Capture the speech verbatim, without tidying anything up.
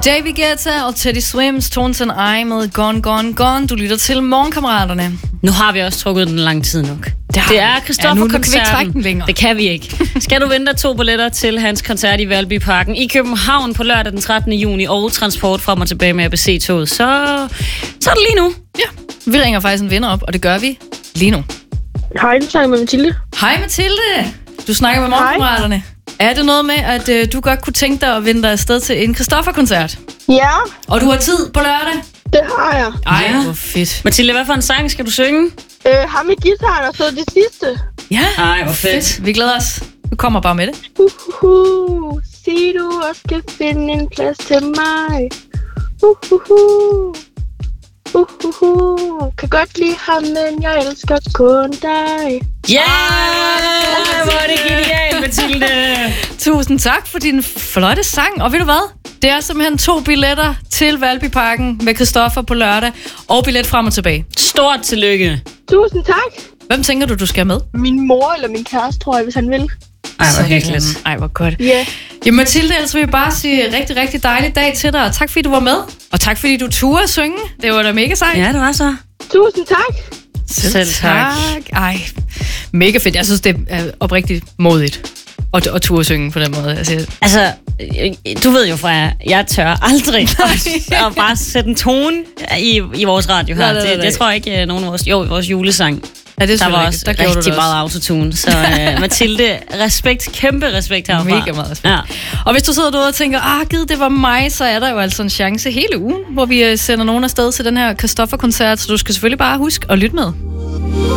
David Guetta og Teddy Swims, Tones and I med Gone, Gone, Gone. Du lytter til Morgenkammeraterne. Nu har vi også trukket den lang tid nok. Det, det er Christoffer-koncerten. Ja, nu det kan vi ikke. Skal du vente to billetter til hans koncert i Valby Parken i København på lørdag den trettende juni og transport frem og tilbage med A B C-toget, så, så er det lige nu. Ja, vi ringer faktisk en vinder op, og det gør vi lige nu. Hej, du snakker med Mathilde. Hej Mathilde. Du snakker med Morgenkammeraterne. Er det noget med, at øh, du godt kunne tænke dig at vinde dig afsted til en Christoffer-koncert? Ja. Og du har tid på lørdag? Det har jeg. Ej, ja. Hvor fedt. Mathilde, hvad for en sang skal du synge? Øh, ham med guitaren og så det sidste. Ja, ej, hvor fedt. fedt. Vi glæder os. Du kommer bare med det. Uhuhu. Sig du også skal finde en plads til mig. Uhuhu. Uhuhu. Kan godt lide ham, men jeg elsker kun dig. Ja, yeah! Hvor er det genialt, Mathilde. Tusind tak for din flotte sang. Og ved du hvad? Det er simpelthen to billetter til Valby Parken med Christoffer på lørdag. Og billet frem og tilbage. Stort tillykke. Tusind tak. Hvem tænker du, du skal med? Min mor eller min kæreste, tror jeg, hvis han vil. Ej, hvor hyggeligt. Ej, hvor godt. Ja. Yeah. Jamen Mathilde, ellers vil jeg bare sige rigtig, rigtig dejlig dag til dig. Og tak fordi du var med. Og tak fordi du turde at synge. Det var da mega sejt. Ja, det var så. Tusind tak. Selv, Selv tak. tak. Ej, mega fedt. Jeg synes, det er oprigtigt modigt at, at turde synge på den måde. Altså, altså, du ved jo, Freja, jeg tør aldrig at, at bare sætte en tone i, i vores radio her. Nej, nej, nej. Det, det tror jeg ikke nogen af vores... Jo, i vores julesang. ja, det Der var også der rigtig meget autotune. Så uh, Mathilde, respekt, kæmpe respekt herfra. Mega meget respekt. Ja. Og hvis du sidder derude og tænker, ah gid, det var mig, så er der jo altså en chance hele ugen, hvor vi sender nogen afsted til den her Christoffer-koncert, så du skal selvfølgelig bare huske at lytte med.